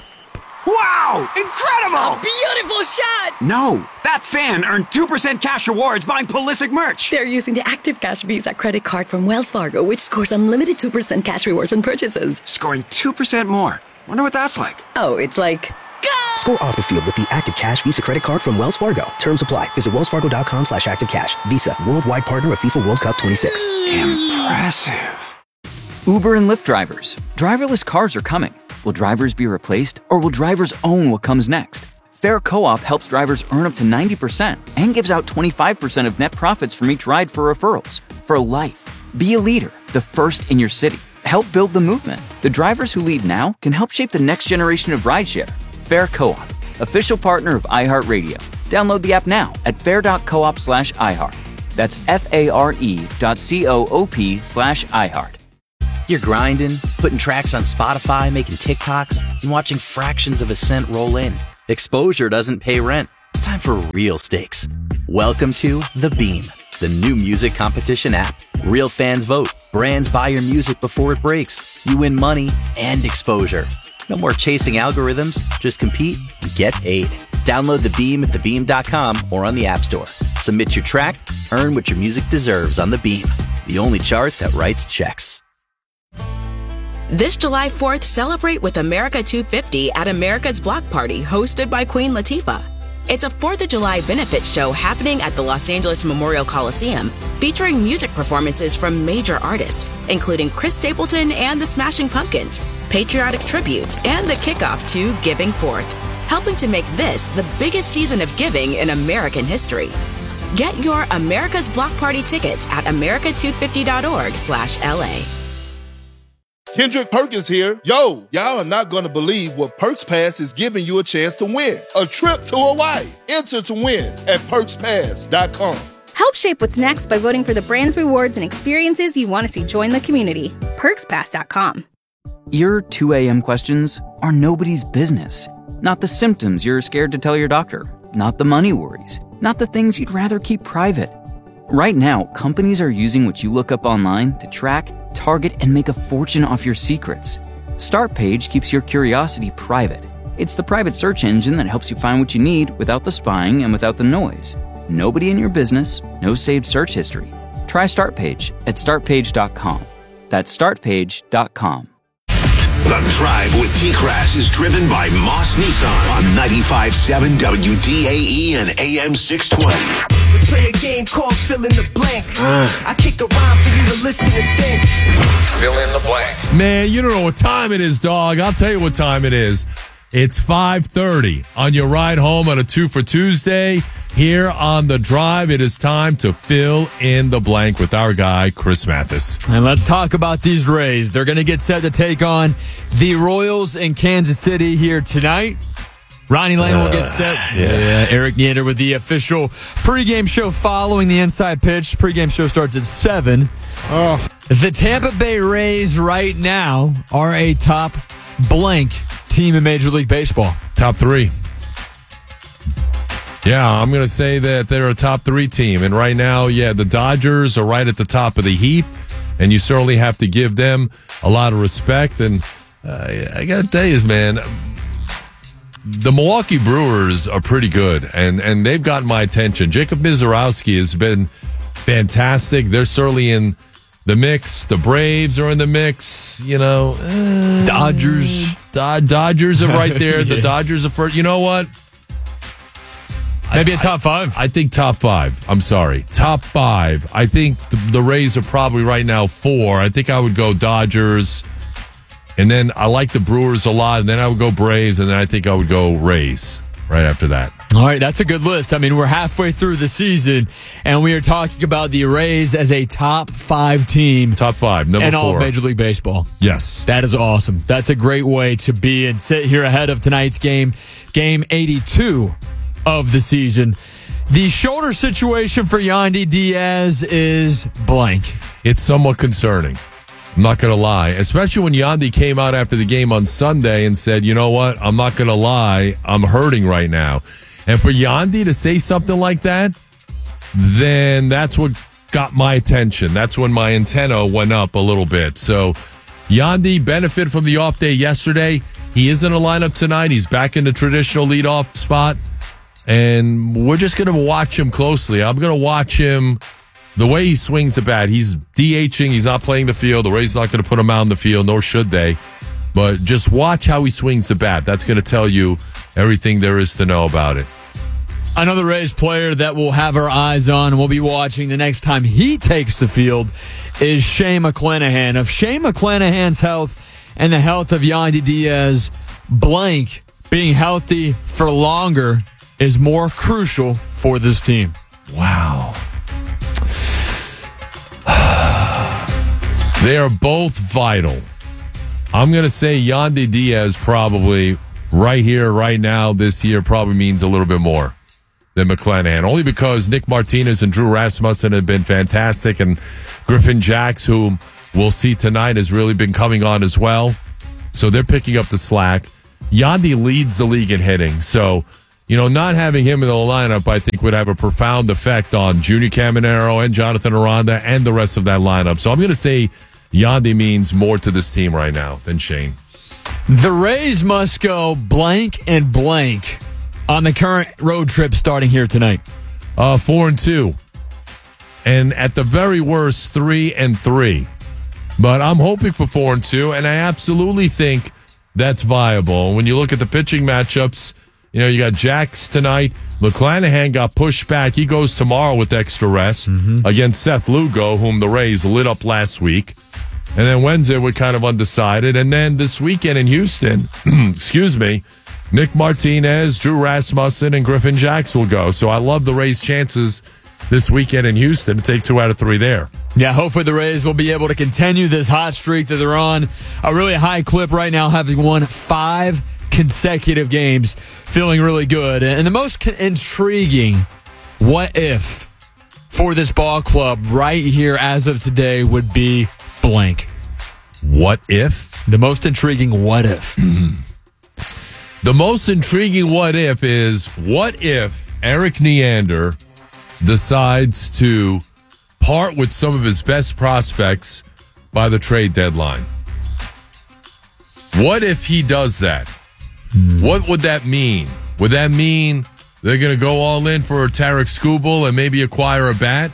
Wow! Incredible! A beautiful shot! No, that fan earned 2% cash rewards buying Pulisic merch. They're using the Active Cash Visa credit card from Wells Fargo, which scores unlimited 2% cash rewards on purchases. Scoring 2% more. Wonder what that's like. Oh, it's like... Go! Score off the field with the Active Cash Visa credit card from Wells Fargo. Terms apply. Visit wellsfargo.com/activecash. Visa, worldwide partner of FIFA World Cup 26. Impressive. Uber and Lyft drivers. Driverless cars are coming. Will drivers be replaced, or will drivers own what comes next? Fair Co-op helps drivers earn up to 90% and gives out 25% of net profits from each ride for referrals. For life. Be a leader, the first in your city. Help build the movement. The drivers who lead now can help shape the next generation of rideshare. Fair Co-op, official partner of iHeartRadio. Download the app now at fair.coop/iHeart. That's FARE.coop/iHeart. You're grinding, putting tracks on Spotify, making TikToks. and watching fractions of a cent roll in. Exposure doesn't pay rent. It's time for real stakes. Welcome to The Beam, the new music competition app. Real fans vote. Brands buy your music before it breaks. You win money and exposure. No more chasing algorithms. Just compete and get paid. Download The Beam at thebeam.com or on the App Store. Submit your track, earn what your music deserves on The Beam, the only chart that writes checks. This July 4th, celebrate with America 250 at America's Block Party, hosted by Queen Latifah. It's a 4th of July benefit show happening at the Los Angeles Memorial Coliseum, featuring music performances from major artists, including Chris Stapleton and the Smashing Pumpkins, patriotic tributes, and the kickoff to Giving Forth, helping to make this the biggest season of giving in American history. Get your America's Block Party tickets at america250.org/LA. Kendrick Perkins here. Yo, y'all are not going to believe what Perks Pass is giving you a chance to win. A trip to Hawaii. Enter to win at perkspass.com. Help shape what's next by voting for the brands, rewards, and experiences you want to see join the community. perkspass.com. Your 2 a.m. questions are nobody's business. Not the symptoms you're scared to tell your doctor. Not the money worries. Not the things you'd rather keep private. Right now, companies are using what you look up online to track, target, and make a fortune off your secrets. Startpage keeps your curiosity private. It's the private search engine that helps you find what you need without the spying and without the noise. Nobody in your business, no saved search history. Try Startpage at startpage.com. That's startpage.com. The Drive with T-Crash is driven by Moss Nissan on 95.7 WDAE and AM 620. Let's play a game called Fill in the Blank. I kick a rhyme for you to listen and think. Fill in the blank. Man, you don't know what time it is, dog. I'll tell you what time it is. It's 5:30 on your ride home on a 2 for Tuesday. Here on The Drive, it is time to fill in the blank with our guy, Chris Mathis. And let's talk about these Rays. They're going to get set to take on the Royals in Kansas City here tonight. Ronnie Lane will get set. Yeah, Eric Neander with the official pregame show following the inside pitch. Pregame show starts at 7. The Tampa Bay Rays right now are a top blank team in Major League Baseball. Top 3. Yeah, I'm going to say that they're a top 3 team. And right now, the Dodgers are right at the top of the heap. And you certainly have to give them a lot of respect. And I got to tell you, man, the Milwaukee Brewers are pretty good. And they've gotten my attention. Jacob Mizorowski has been fantastic. They're certainly in the mix. The Braves are in the mix. Dodgers. Dodgers are right there. The Dodgers are first. You know what? Maybe a top 5. I think top 5. I'm sorry. Top 5. I think the Rays are probably right now 4. I think I would go Dodgers. And then I like the Brewers a lot. And then I would go Braves. And then I think I would go Rays right after that. All right, that's a good list. I mean, we're halfway through the season, and we are talking about the Rays as a top 5 team. Top 5, number 4. In all of Major League Baseball. Yes. That is awesome. That's a great way to be and sit here ahead of tonight's game, game 82 of the season. The shoulder situation for Yandy Diaz is blank. It's somewhat concerning. I'm not going to lie, especially when Yandy came out after the game on Sunday and said, you know what, I'm not going to lie, I'm hurting right now. And for Yandy to say something like that, then that's what got my attention. That's when my antenna went up a little bit. So Yandy benefited from the off day yesterday. He is in a lineup tonight. He's back in the traditional leadoff spot. And we're just going to watch him closely. I'm going to watch him, the way he swings the bat. He's DHing. He's not playing the field. The Rays not going to put him out in the field, nor should they. But just watch how he swings the bat. That's going to tell you everything there is to know about it. Another Rays player that we'll have our eyes on and we'll be watching the next time he takes the field is Shane McClanahan. Of Shane McClanahan's health and the health of Yandy Diaz, blank being healthy for longer is more crucial for this team. Wow. They are both vital. I'm going to say Yandy Diaz probably right here, right now, this year probably means a little bit more than McClanahan. Only because Nick Martinez and Drew Rasmussen have been fantastic, and Griffin Jacks, whom we'll see tonight, has really been coming on as well. So they're picking up the slack. Yandy leads the league in hitting. So, not having him in the lineup, I think, would have a profound effect on Junior Caminero and Jonathan Aranda and the rest of that lineup. So I'm going to say Yandy means more to this team right now than Shane. The Rays must go blank and blank on the current road trip starting here tonight. 4-2. And at the very worst, 3-3. But I'm hoping for 4-2, and I absolutely think that's viable. When you look at the pitching matchups, you got Jax tonight. McClanahan got pushed back. He goes tomorrow with extra rest against Seth Lugo, whom the Rays lit up last week. And then Wednesday, we're kind of undecided. And then this weekend in Houston, Nick Martinez, Drew Rasmussen, and Griffin Jax will go. So I love the Rays' chances this weekend in Houston to take 2 out of 3 there. Yeah, hopefully the Rays will be able to continue this hot streak that they're on. A really high clip right now, having won 5 consecutive games, feeling really good. And the most intriguing what if for this ball club right here as of today would be blank. What if? The most intriguing what if. The most intriguing what if is, what if Eric Neander decides to part with some of his best prospects by the trade deadline? What if he does that? What would that mean? Would that mean they're going to go all in for Tarek Skubal and maybe acquire a bat?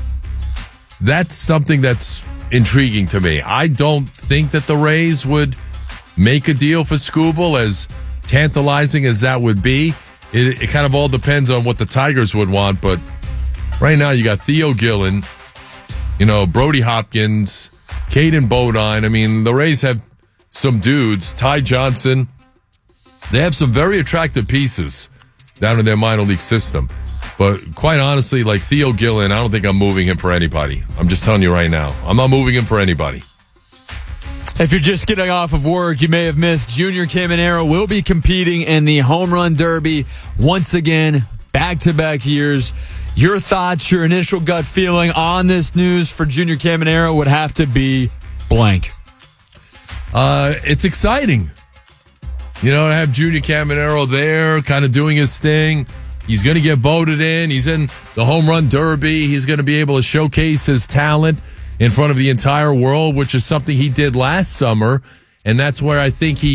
That's something that's intriguing to me. I don't think that the Rays would make a deal for Skubal, as tantalizing as that would be. It kind of all depends on what the Tigers would want, but right now you got Theo Gillen, Brody Hopkins, Caden Bodine. I mean, the Rays have some dudes, Ty Johnson. They have some very attractive pieces down in their minor league system. But quite honestly, like Theo Gillen, I don't think I'm moving him for anybody. I'm just telling you right now. I'm not moving him for anybody. If you're just getting off of work, you may have missed Junior Caminero will be competing in the Home Run Derby once again, back-to-back years. Your thoughts, your initial gut feeling on this news for Junior Caminero would have to be blank. It's exciting. To have Junior Caminero there kind of doing his thing. He's going to get voted in. He's in the Home Run Derby. He's going to be able to showcase his talent in front of the entire world, which is something he did last summer. And that's where I think he,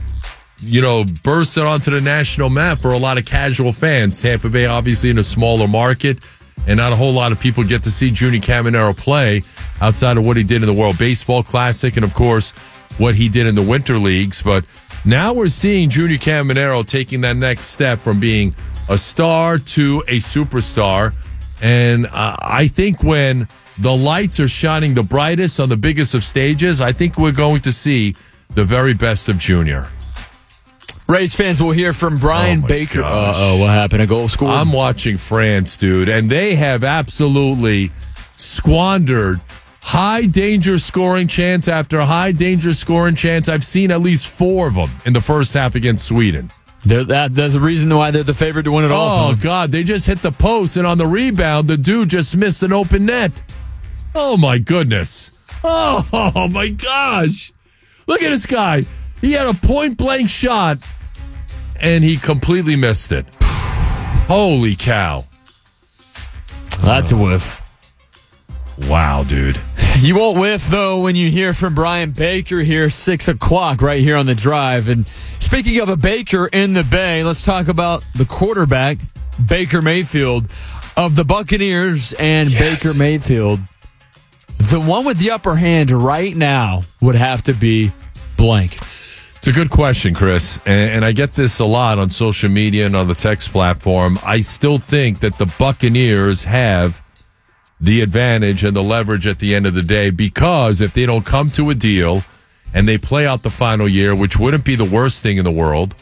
bursted onto the national map for a lot of casual fans. Tampa Bay, obviously, in a smaller market, and not a whole lot of people get to see Junior Caminero play outside of what he did in the World Baseball Classic and, of course, what he did in the Winter Leagues. But now we're seeing Junior Caminero taking that next step from being a star to a superstar. And I think when the lights are shining the brightest on the biggest of stages, I think we're going to see the very best of Junior. Rays fans will hear from Brian Baker. What happened? A goal scored? I'm watching France, dude, and they have absolutely squandered high danger scoring chance after high danger scoring chance. I've seen at least 4 of them in the first half against Sweden. That's the reason why they're the favorite to win it all. Oh, God, they just hit the post, and on the rebound, the dude just missed an open net. Oh, my goodness. Oh, my gosh. Look at this guy. He had a point-blank shot, and he completely missed it. Holy cow. That's a whiff. Wow, dude. You won't whiff, though, when you hear from Brian Baker here, 6 o'clock, right here on The Drive. And speaking of a Baker in the Bay, let's talk about the quarterback, Baker Mayfield, of the Buccaneers. And Baker Mayfield, the one with the upper hand right now would have to be blank. It's a good question, Chris. And I get this a lot on social media and on the text platform. I still think that the Buccaneers have the advantage and the leverage at the end of the day, because if they don't come to a deal and they play out the final year, which wouldn't be the worst thing in the world,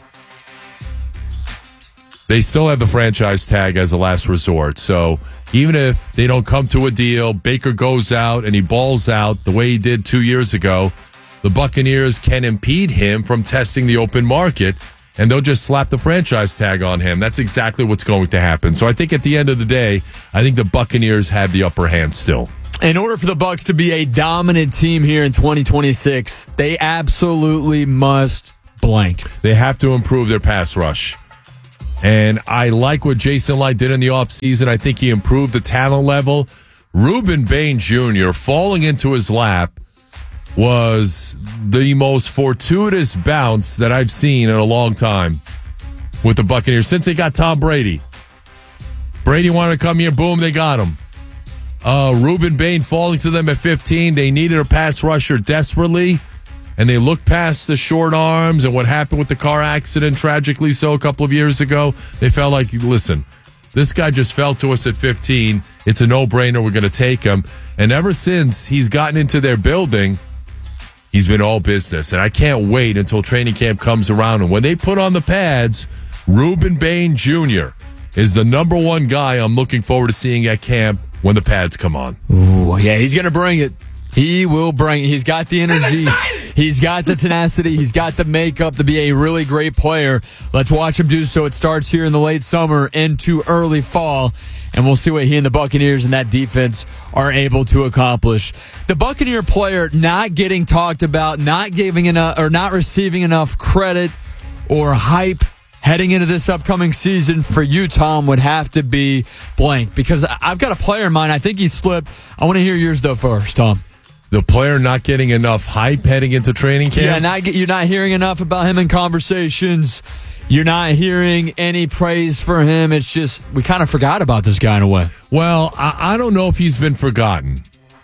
they still have the franchise tag as a last resort. So even if they don't come to a deal, Baker goes out and he balls out the way he did 2 years ago, the Buccaneers can impede him from testing the open market, and they'll just slap the franchise tag on him. That's exactly what's going to happen. So I think at the end of the day, I think the Buccaneers have the upper hand still. In order for the Bucs to be a dominant team here in 2026, they absolutely must blank. They have to improve their pass rush. And I like what Jason Light did in the offseason. I think he improved the talent level. Ruben Bain Jr. falling into his lap was the most fortuitous bounce that I've seen in a long time with the Buccaneers since they got Tom Brady. Brady wanted to come here, boom, they got him. Ruben Bain falling to them at 15. They needed a pass rusher desperately, and they looked past the short arms and what happened with the car accident, tragically so, a couple of years ago. They felt like, listen, this guy just fell to us at 15. It's a no-brainer. We're going to take him. And ever since he's gotten into their building, he's been all business. And I can't wait until training camp comes around. And when they put on the pads, Ruben Bain Jr. is the number one guy I'm looking forward to seeing at camp when the pads come on. Ooh, yeah, he's going to bring it. He will bring it. He's got the energy. He's got the tenacity. He's got the makeup to be a really great player. Let's watch him do so. It starts here in the late summer into early fall, and we'll see what he and the Buccaneers and that defense are able to accomplish. The Buccaneer player not getting talked about, not giving enough or not receiving enough credit or hype heading into this upcoming season for you, Tom, would have to be blank, because I've got a player in mind. I think he slipped. I want to hear yours, though, first, Tom. The player not getting enough hype heading into training camp? Yeah, you're not hearing enough about him in conversations. You're not hearing any praise for him. It's just we kind of forgot about this guy in a way. Well, I don't know if he's been forgotten,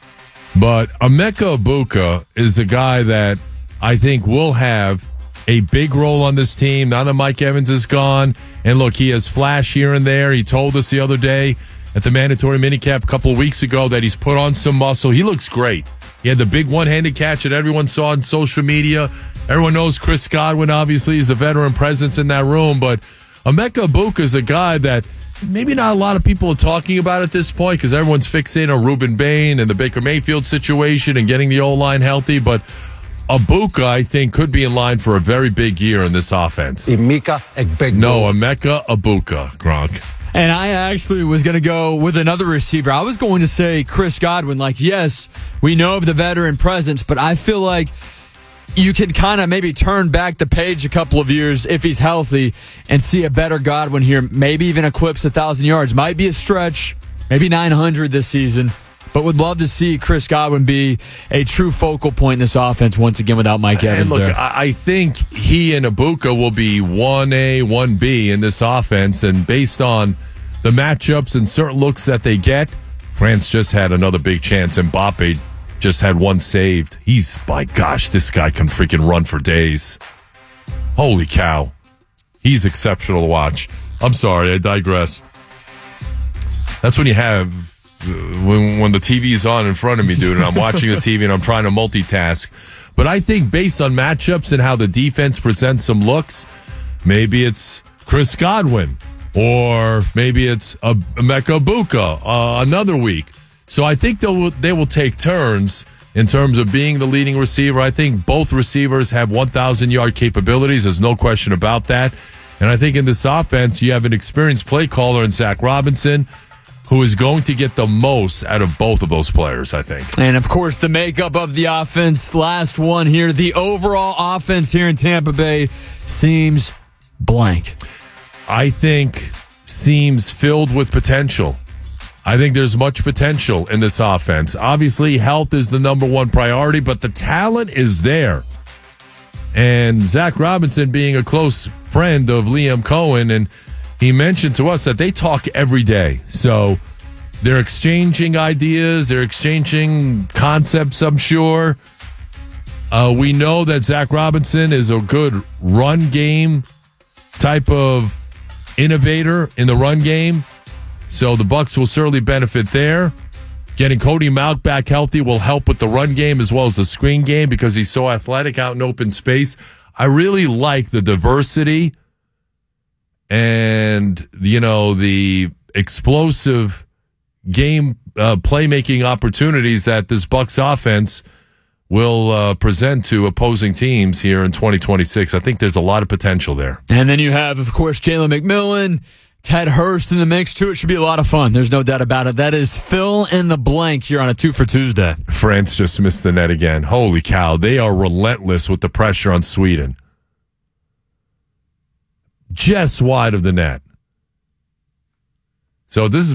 but Emeka Egbuka is a guy that I think will have a big role on this team now that Mike Evans is gone. And look, he has flash here and there. He told us the other day at the mandatory minicamp a couple of weeks ago that he's put on some muscle. He looks great. He had the big one-handed catch that everyone saw on social media. Everyone knows Chris Godwin, obviously, is a veteran presence in that room. But Emeka Egbuka is a guy that maybe not a lot of people are talking about at this point because everyone's fixating on Ruben Bain and the Baker Mayfield situation and getting the O-line healthy. But Egbuka, I think, could be in line for a very big year in this offense. Emeka Egbuka. No, Emeka Egbuka, Gronk. And I actually was going to go with another receiver. I was going to say Chris Godwin. Like, yes, we know of the veteran presence, but I feel like you can kind of maybe turn back the page a couple of years if he's healthy and see a better Godwin here. Maybe even eclipse 1,000 yards. Might be a stretch. Maybe 900 this season. But would love to see Chris Godwin be a true focal point in this offense once again without Mike Evans. And look, there. I think he and Egbuka will be 1A, 1B in this offense. And based on the matchups and certain looks that they get, France just had another big chance. And Mbappe just had one saved. My gosh, this guy can freaking run for days. Holy cow. He's exceptional to watch. I'm sorry, I digressed. That's when you have... When the TV's on in front of me, dude, and I'm watching the TV and I'm trying to multitask. But I think based on matchups and how the defense presents some looks, maybe it's Chris Godwin or maybe it's Emeka Egbuka another week. So I think they will take turns in terms of being the leading receiver. I think both receivers have 1,000-yard capabilities. There's no question about that. And I think in this offense, you have an experienced play caller in Zach Robinson, who is going to get the most out of both of those players, I think. And, of course, the makeup of the offense. Last one here. The overall offense here in Tampa Bay seems blank. I think seems filled with potential. I think there's much potential in this offense. Obviously, health is the number one priority, but the talent is there. And Zach Robinson being a close friend of Liam Cohen, and he mentioned to us that they talk every day. So they're exchanging ideas. They're exchanging concepts, I'm sure. We know that Zach Robinson is a good run game type of innovator in the run game. So the Bucs will certainly benefit there. Getting Cody Mauch back healthy will help with the run game as well as the screen game because he's so athletic out in open space. I really like the diversity and, the explosive game playmaking opportunities that this Bucs offense will present to opposing teams here in 2026. I think there's a lot of potential there. And then you have, of course, Jalen McMillan, Ted Hurst in the mix, too. It should be a lot of fun. There's no doubt about it. That is fill in the blank here on a 2 for Tuesday. France just missed the net again. Holy cow. They are relentless with the pressure on Sweden. just wide of the net. So this is